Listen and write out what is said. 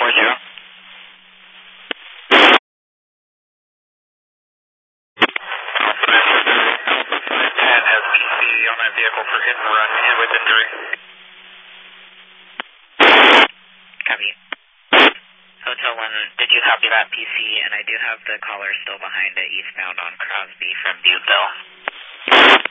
Zero. Alpha 510 has PC on that vehicle for hit and run and with injury. Copy. Hotel 1, did you copy that PC? And I do have the caller still behind it, eastbound on Crosby from Butteville.